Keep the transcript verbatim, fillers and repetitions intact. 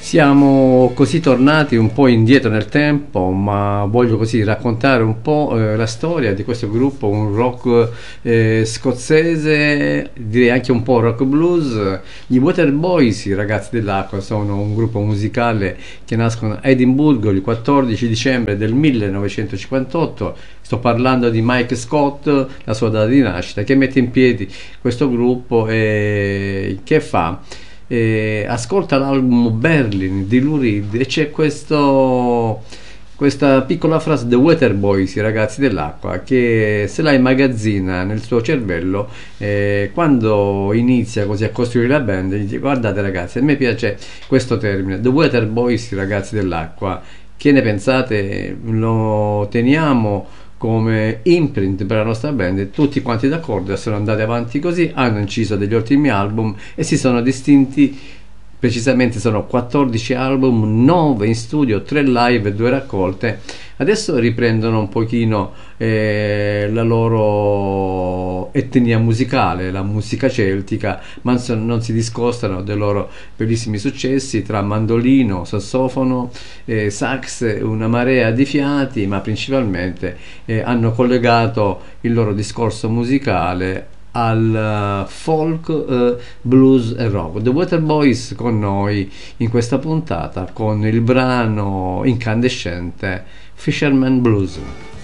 Siamo così tornati un po' indietro nel tempo, ma voglio così raccontare un po' eh, la storia di questo gruppo, un rock eh, scozzese, direi anche un po' rock blues. Gli Waterboys, i ragazzi dell'acqua, sono un gruppo musicale che nascono a Edimburgo il quattordici dicembre del millenovecentocinquantotto. Sto parlando di Mike Scott, la sua data di nascita, che mette in piedi questo gruppo e che fa? Eh, ascolta l'album Berlin di Lou Reed e c'è questo, questa piccola frase The Waterboys, i ragazzi dell'acqua, che se la immagazzina nel suo cervello eh, quando inizia così a costruire la band. Dice: guardate ragazzi, a me piace questo termine, The Waterboys, i ragazzi dell'acqua, che ne pensate? Lo teniamo come imprint per la nostra band? E tutti quanti d'accordo, sono andati avanti così, hanno inciso degli ottimi album e si sono distinti. Precisamente sono quattordici album, nove in studio, tre live e due raccolte. Adesso riprendono un pochino eh, la loro etnia musicale, la musica celtica, ma non non si discostano dei loro bellissimi successi tra mandolino, sassofono, eh, sax, una marea di fiati, ma principalmente eh, hanno collegato il loro discorso musicale al uh, folk, uh, blues e rock. The Waterboys con noi in questa puntata con il brano incandescente Fisherman Blues.